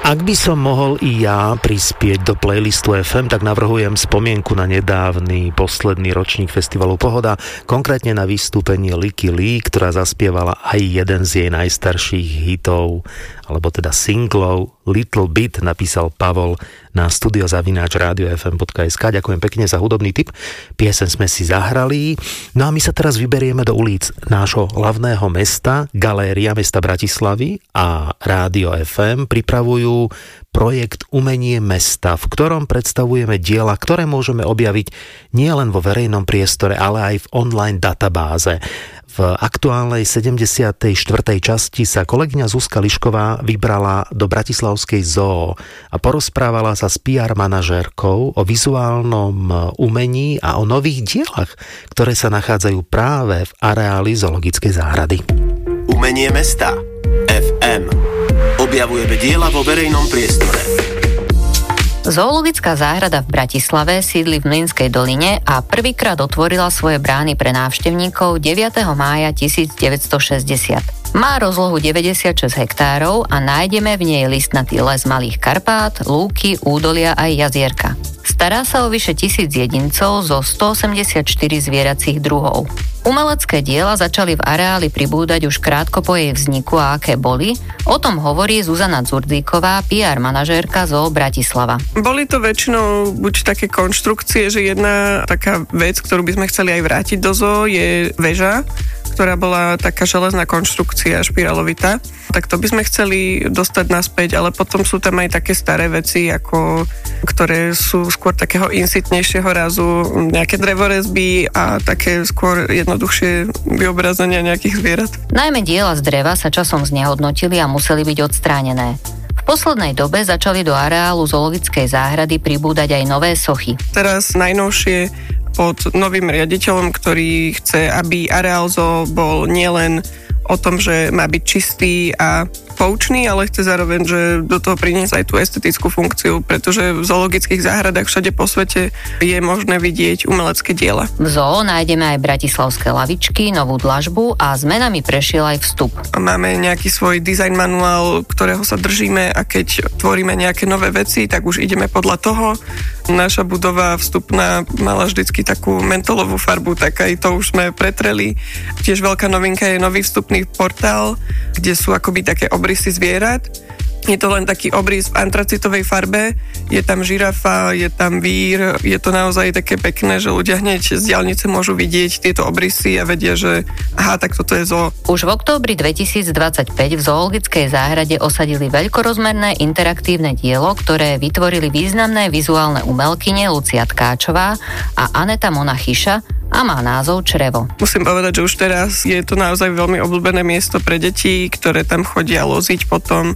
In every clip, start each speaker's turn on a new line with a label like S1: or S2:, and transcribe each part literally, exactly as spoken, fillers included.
S1: Ak by som mohol i ja prispieť do playlistu ef em, tak navrhujem spomienku na nedávny posledný ročník festivalu Pohoda, konkrétne na vystúpenie Liky Lee, ktorá zaspievala aj jeden z jej najstarších hitov, alebo teda singlov. Little Bit napísal Pavol na studiozavináč rádio ef em bodka es ká. Ďakujem pekne za hudobný tip. Piesen sme si zahrali. No a my sa teraz vyberieme do ulic nášho hlavného mesta. Galéria mesta Bratislavy a rádio ef em pripravujú projekt Umenie mesta, v ktorom predstavujeme diela, ktoré môžeme objaviť nielen vo verejnom priestore, ale aj v online databáze. V aktuálnej sedemdesiatej štvrtej časti sa kolegyňa Zuzka Lišková vybrala do bratislavskej zoo a porozprávala sa s pé er manažérkou o vizuálnom umení a o nových dielach, ktoré sa nachádzajú práve v areáli zoologickej záhrady.
S2: Umenie mesta ef em. Objavujeme diela vo verejnom priestore.
S3: Zoologická záhrada v Bratislave sídli v Mlynskej doline a prvýkrát otvorila svoje brány pre návštevníkov deviateho mája tisícdeväťstošesťdesiat. Má rozlohu deväťdesiatšesť hektárov a nájdeme v nej listnatý les malých Karpát, lúky, údolia aj jazierka. Stará sa o vyše tisíc jedincov zo stoosemdesiatštyri zvieracích druhov. Umelecké diela začali v areáli pribúdať už krátko po jej vzniku a aké boli, o tom hovorí Zuzana Dzurdíková, pé er manažérka Zoo Bratislava.
S4: Boli to väčšinou buď také konštrukcie, že jedna taká vec, ktorú by sme chceli aj vrátiť do zoo, je väža, ktorá bola taká železná konštrukcia, špirálovitá. Tak to by sme chceli dostať naspäť, ale potom sú tam aj také staré veci, ako, ktoré sú skôr takého insitnejšieho razu, nejaké drevorezby a také skôr jednoduchšie vyobrazenia nejakých zvierat.
S3: Najmä diela z dreva sa časom znehodnotili a museli byť odstránené. V poslednej dobe začali do areálu zoologickej záhrady pribúdať aj nové sochy.
S4: Teraz najnovšie pod novým riaditeľom, ktorý chce, aby areál zoo bol nielen o tom, že má byť čistý a poučný, ale chce zároveň, že do toho priniesť aj tú estetickú funkciu, pretože v zoologických záhradách všade po svete je možné vidieť umelecké diela.
S3: V zoo nájdeme aj bratislavské lavičky, novú dlažbu a zmenami prešiel aj vstup.
S4: Máme nejaký svoj design manuál, ktorého sa držíme a keď tvoríme nejaké nové veci, tak už ideme podľa toho. Naša budova vstupná mala vždycky takú mentolovú farbu, tak aj to už sme pretreli. Tiež veľká novinka je nový vstupný portál, kde sú akoby také obrysy zvierat. Je to len taký obrys v antracitovej farbe, je tam žirafa, je tam vír, je to naozaj také pekné, že ľudia hneď z diaľnice môžu vidieť tieto obrysy a vedia, že aha, tak toto je zoo.
S3: Už v októbri dvetisícdvadsaťpäť v zoologickej záhrade osadili veľkorozmerné interaktívne dielo, ktoré vytvorili významné vizuálne umelkyne Lucia Tkáčová a Aneta Monachyša a má názov Črevo.
S4: Musím povedať, že už teraz je to naozaj veľmi obľúbené miesto pre deti, ktoré tam chodia loziť potom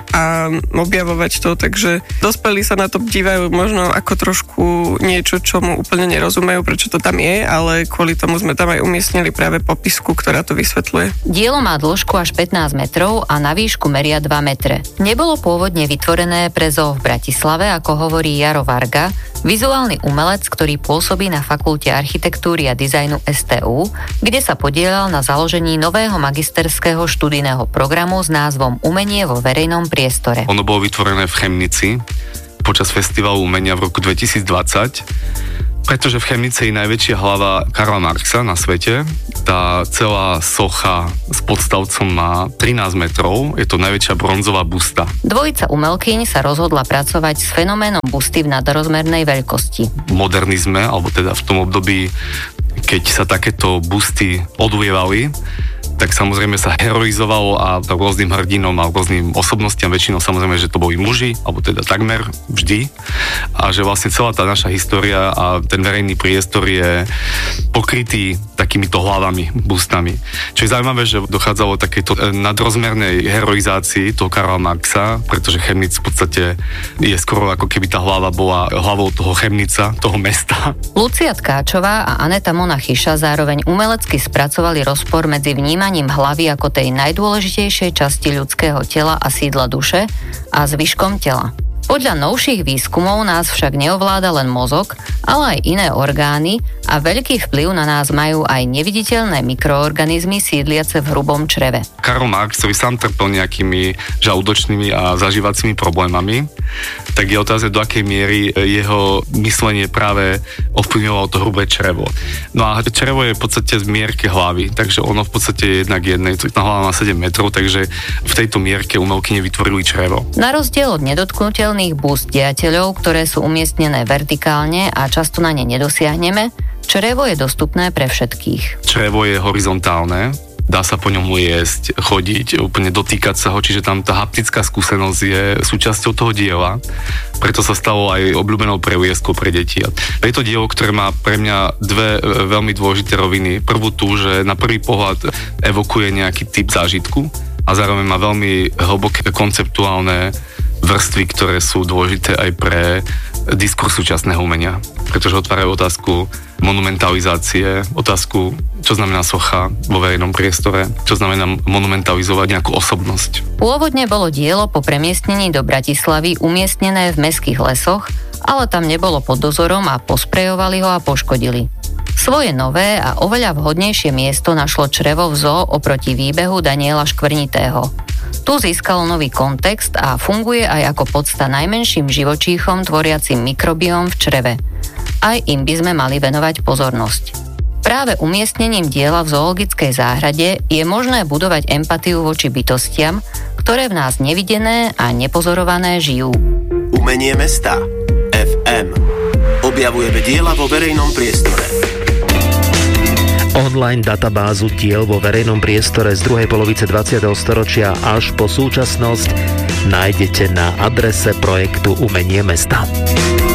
S4: a objavovať to, takže dospelí sa na to dívajú možno ako trošku niečo, čomu úplne nerozumejú, prečo to tam je, ale kvôli tomu sme tam aj umiestnili práve popisku, ktorá to vysvetľuje.
S3: Dielo má dĺžku až pätnásť metrov a na výšku meria dva metre. Nebolo pôvodne vytvorené pre zoo v Bratislave, ako hovorí Jaro Varga, vizuálny umelec, ktorý pôsobí na Fakulte architektúry a dizajnu es té ú, kde sa podieľal na založení nového magisterského študijného programu s názvom Umenie vo verejnom priestore.
S5: Ono bolo vytvorené v Chemnici počas festivalu umenia v roku dvetisícdvadsať, pretože v Chemnici je najväčšia hlava Karla Marxa na svete. Tá celá socha s podstavcom má trinásť metrov, je to najväčšia bronzová busta.
S3: Dvojica umelkyň sa rozhodla pracovať s fenoménom busty v nadrozmernej veľkosti.
S5: V modernizme, alebo teda v tom období, keď sa takéto busty odulievali, tak samozrejme sa heroizovalo a rôznym hrdinom a rôznym osobnostiam, väčšinou samozrejme, že to boli muži, alebo teda takmer vždy. A že vlastne celá tá naša história a ten verejný priestor je pokrytý takýmito hlavami, bustami. Čo je zaujímavé, že dochádzalo takéto nadrozmernej heroizácii toho Karla Marxa, pretože Chemnic v podstate je skoro ako keby tá hlava bola hlavou toho Chemnica, toho mesta.
S3: Lucia Tkáčová a Aneta Monachyša zároveň umelecky spracovali rozpor medzi vnímaním hlavy ako tej najdôležitejšej časti ľudského tela a sídla duše a zvyškom tela. Podľa novších výskumov nás však neovláda len mozog, ale aj iné orgány a veľký vplyv na nás majú aj neviditeľné mikroorganizmy sídliace v hrubom čreve.
S5: Karl Marx, ktorý sám trpel nejakými žalúdočnými a zažívacími problémami, tak je otázka, do akej miery jeho myslenie práve ovplyvňovalo to hrubé črevo. No a črevo je v podstate v mierke hlavy, takže ono v podstate je jednak jednej, tá hlava má sedem metrov, takže v tejto mierke umelkyne vytvorili črevo.
S3: Na rozdiel od nedotknuteľných búst diateľov, ktoré sú umiestnené vertikálne a často na ne nedosiahneme, črevo je dostupné pre všetkých.
S5: Črevo je horizontálne, dá sa po ňom liesť, chodiť, úplne dotýkať sa ho, čiže tam tá haptická skúsenosť je súčasťou toho diela. Preto sa stalo aj obľúbenou previeskou pre deti. Je to dielo, ktoré má pre mňa dve veľmi dôležité roviny. Prvú tú, že na prvý pohľad evokuje nejaký typ zážitku a zároveň má veľmi hlboké konceptuálne vrstvy, ktoré sú dôležité aj pre diskurs súčasného umenia. Pretože otvárajú otázku monumentalizácie, otázku, čo znamená socha vo verejnom priestore, čo znamená monumentalizovať nejakú osobnosť.
S3: Pôvodne bolo dielo po premiestnení do Bratislavy umiestnené v mestských lesoch, ale tam nebolo pod dozorom a posprejovali ho a poškodili. Svoje nové a oveľa vhodnejšie miesto našlo črevo v zoo oproti výbehu Daniela Škvrnitého. Tu získalo nový kontext a funguje aj ako podsta najmenším živočíchom tvoriacim mikrobióm v čreve. Aj im by sme mali venovať pozornosť. Práve umiestnením diela v zoologickej záhrade je možné budovať empatiu voči bytostiam, ktoré v nás nevidené a nepozorované žijú.
S2: Umenie mesta. ef em. Objavujeme diela vo verejnom priestore.
S1: Online databázu diel vo verejnom priestore z druhej polovice dvadsiateho storočia až po súčasnosť nájdete na adrese projektu Umenie mesta.